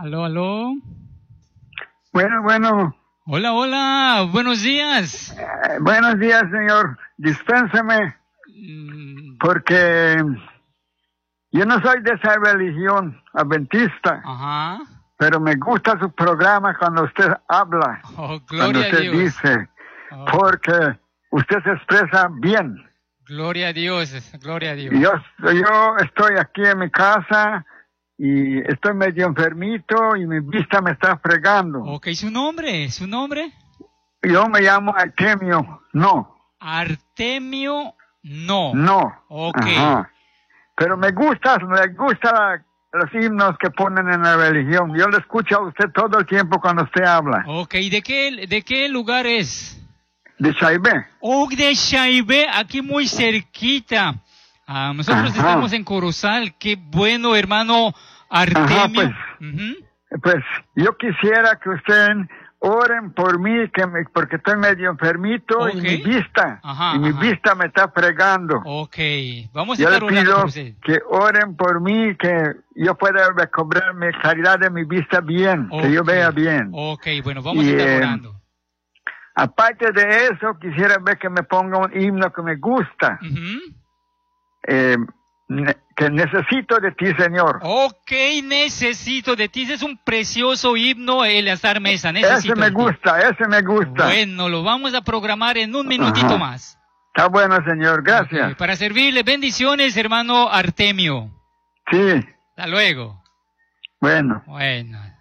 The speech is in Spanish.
Aló, aló. Bueno. Hola, hola. Buenos días. Buenos días, señor. Dispénseme, porque yo no soy de esa religión adventista. Ajá. Pero me gusta su programa cuando usted habla. Oh, cuando gloria usted a Dios. dice, porque usted se expresa bien. Gloria a Dios, gloria a Dios. Yo estoy aquí en mi casa y estoy medio enfermito y mi vista me está fregando. Ok, ¿su nombre? Yo me llamo Artemio, no. Artemio, no. No. Ok. Ajá. Pero me gusta los himnos que ponen en la religión. Yo lo escucho a usted todo el tiempo cuando usted habla. Ok, ¿de qué lugar es? De Chaibé. Oh, de Chaibé, aquí muy cerquita. Nosotros estamos en Corozal. Qué bueno, hermano Artemio. Pues yo quisiera que ustedes oren por mí, porque estoy medio enfermito y mi vista, vista me está fregando. Ok, vamos a estar orando por usted. Que oren por mí, que yo pueda recobrar mi claridad de mi vista bien, que yo vea bien. Ok, bueno, vamos a estar orando. Aparte de eso, quisiera ver que me ponga un himno que me gusta. Que necesito de ti, Señor. Ok, necesito de ti. Ese es un precioso himno, Eleazar Mesa. Ese me gusta. Bueno, lo vamos a programar en un minutito más. Está bueno, señor. Gracias. Okay, para servirle. Bendiciones, hermano Artemio. Sí. Hasta luego. Bueno. Bueno.